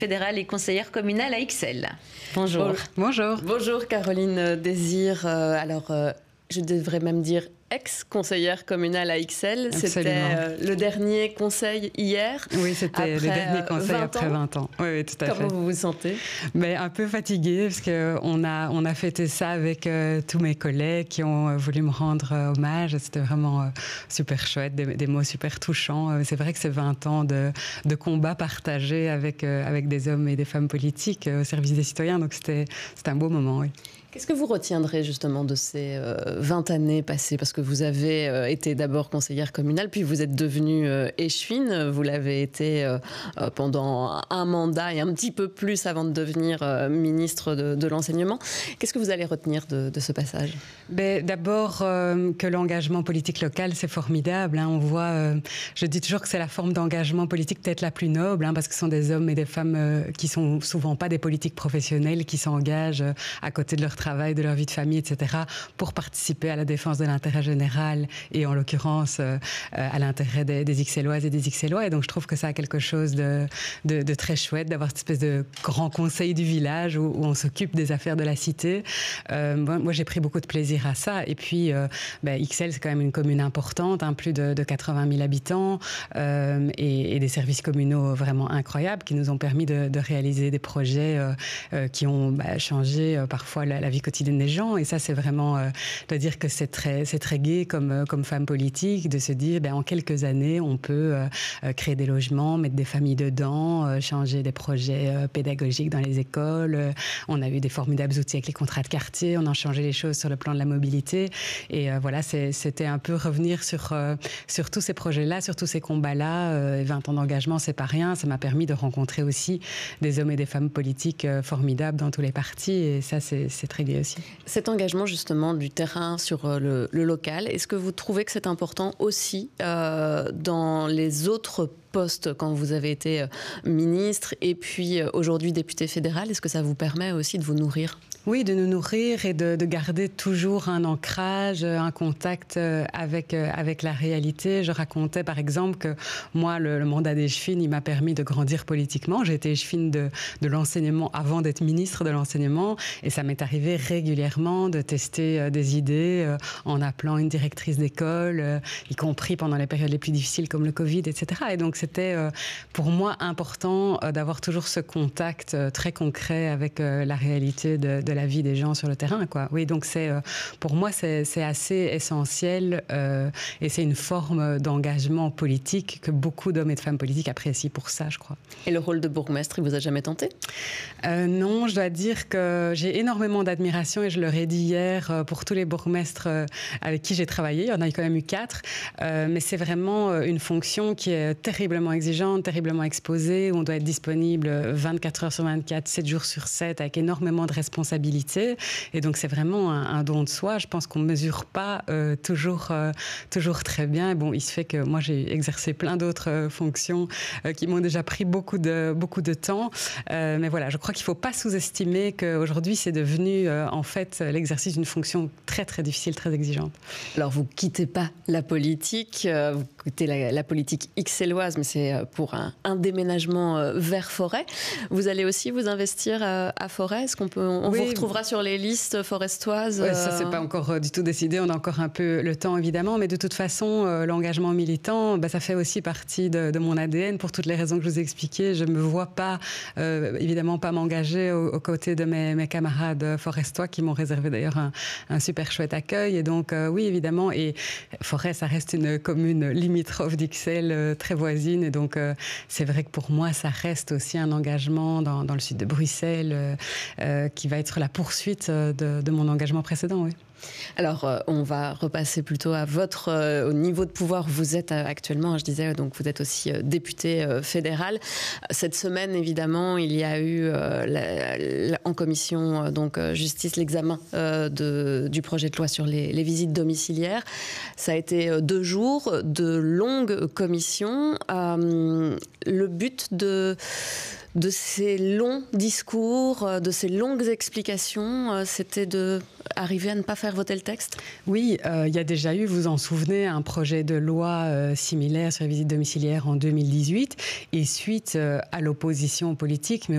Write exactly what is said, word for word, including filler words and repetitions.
fédérale et conseillère communale à Ixelles. Bonjour. Bonjour. Bonjour Caroline Désir. Euh, alors, euh, je devrais même dire ex-conseillère communale à Ixelles. C'était euh, le dernier conseil hier. Oui, c'était le dernier conseil après vingt ans. Oui, oui, tout à Comment fait. Comment vous vous sentez? Mais un peu fatiguée parce qu'on a, on a fêté ça avec euh, tous mes collègues qui ont euh, voulu me rendre euh, hommage. C'était vraiment euh, super chouette, des, des mots super touchants. Euh, c'est vrai que c'est vingt ans de, de combats partagés avec, euh, avec des hommes et des femmes politiques euh, au service des citoyens. Donc c'était, c'était un beau moment, oui. Qu'est-ce que vous retiendrez justement de ces euh, vingt années passées? Parce que vous avez euh, été d'abord conseillère communale, puis vous êtes devenue euh, échevine. Vous l'avez été euh, pendant un mandat et un petit peu plus avant de devenir euh, ministre de, de l'enseignement. Qu'est-ce que vous allez retenir de, de ce passage? Ben, d'abord euh, que l'engagement politique local, c'est formidable. Hein. On voit, euh, je dis toujours que c'est la forme d'engagement politique peut-être la plus noble, hein, parce que ce sont des hommes et des femmes euh, qui sont souvent pas des politiques professionnels, qui s'engagent euh, à côté de leur travail, de leur vie de famille, et cetera, pour participer à la défense de l'intérêt général et en l'occurrence euh, à l'intérêt des, des Ixelloises et des Ixellois. Et donc je trouve que ça a quelque chose de, de, de très chouette d'avoir cette espèce de grand conseil du village où, où on s'occupe des affaires de la cité. Euh, moi, moi, j'ai pris beaucoup de plaisir à ça. Et puis, euh, ben, Ixelles, c'est quand même une commune importante, hein, plus de, de quatre-vingt mille habitants euh, et, et des services communaux vraiment incroyables qui nous ont permis de, de réaliser des projets euh, euh, qui ont ben, changé euh, parfois la, la vie quotidienne des gens. Et ça, c'est vraiment, euh, je dois dire que c'est très, c'est très gai comme, comme femme politique de se dire, ben, en quelques années, on peut euh, créer des logements, mettre des familles dedans, euh, changer des projets euh, pédagogiques dans les écoles. Euh, on a eu des formidables outils avec les contrats de quartier, on a changé les choses sur le plan de la mobilité. Et euh, voilà, c'est, c'était un peu revenir sur, euh, sur tous ces projets-là, sur tous ces combats-là. Euh, vingt ans d'engagement, c'est pas rien. Ça m'a permis de rencontrer aussi des hommes et des femmes politiques euh, formidables dans tous les partis. Et ça, c'est, c'est très gai aussi. Cet engagement justement du terrain sur le, le local, est-ce que vous trouvez que c'est important aussi euh, dans les autres postes quand vous avez été ministre et puis aujourd'hui député fédéral? Est-ce que ça vous permet aussi de vous nourrir? Oui, de nous nourrir et de, de garder toujours un ancrage, un contact avec, avec la réalité. Je racontais par exemple que moi, le, le mandat d'échevine, il m'a permis de grandir politiquement. J'ai été échevine de, de l'enseignement avant d'être ministre de l'enseignement et ça m'est arrivé régulièrement de tester des idées en appelant une directrice d'école, y compris pendant les périodes les plus difficiles comme le Covid, et cetera. Et donc c'était pour moi important d'avoir toujours ce contact très concret avec la réalité de, de de la vie des gens sur le terrain, quoi. Oui, donc c'est, euh, pour moi, c'est, c'est assez essentiel euh, et c'est une forme d'engagement politique que beaucoup d'hommes et de femmes politiques apprécient pour ça, je crois. Et le rôle de bourgmestre, il vous a jamais tenté? euh, Non, je dois dire que j'ai énormément d'admiration et je le l'ai dit hier pour tous les bourgmestres avec qui j'ai travaillé. Il y en a quand même eu quatre, euh, mais c'est vraiment une fonction qui est terriblement exigeante, terriblement exposée, où on doit être disponible vingt-quatre heures sur vingt-quatre, sept jours sur sept, avec énormément de responsabilités. Et donc, c'est vraiment un, un don de soi. Je pense qu'on ne mesure pas euh, toujours, euh, toujours très bien. Et bon, il se fait que moi, j'ai exercé plein d'autres euh, fonctions euh, qui m'ont déjà pris beaucoup de, beaucoup de temps. Euh, mais voilà, je crois qu'il ne faut pas sous-estimer qu'aujourd'hui, c'est devenu euh, en fait l'exercice d'une fonction très, très difficile, très exigeante. Alors, vous ne quittez pas la politique, euh, vous quittez la, la politique ixelloise, mais c'est pour un, un déménagement euh, vers Forêt. Vous allez aussi vous investir euh, à Forêt? Est-ce qu'on peut... On oui. vous retrouvera sur les listes forestoises? Ouais, ça, c'est pas encore euh, du tout décidé. On a encore un peu le temps, évidemment. Mais de toute façon, euh, l'engagement militant, bah, ça fait aussi partie de, de mon A D N. Pour toutes les raisons que je vous ai expliquées, je me vois pas, euh, évidemment, pas m'engager aux, aux côtés de mes, mes camarades forestois qui m'ont réservé d'ailleurs un, un super chouette accueil. Et donc, euh, oui, évidemment. Et Forêt, ça reste une commune limitrophe d'Ixelles, euh, très voisine. Et donc, euh, c'est vrai que pour moi, ça reste aussi un engagement dans, dans le sud de Bruxelles euh, euh, qui va être la poursuite de, de mon engagement précédent, oui. Alors, euh, on va repasser plutôt à votre euh, au niveau de pouvoir. Vous êtes euh, actuellement, je disais, donc vous êtes aussi euh, député euh, fédéral. Cette semaine, évidemment, il y a eu euh, la, la, en commission euh, donc euh, justice l'examen euh, de, du projet de loi sur les, les visites domiciliaires. Ça a été euh, deux jours de longues commissions. Euh, le but de de ces longs discours, de ces longues explications, c'était d'arriver à ne pas faire voter le texte? Oui, euh, il y a déjà eu, vous en souvenez, un projet de loi euh, similaire sur les visites domiciliaires en deux mille dix-huit et suite euh, à l'opposition politique, mais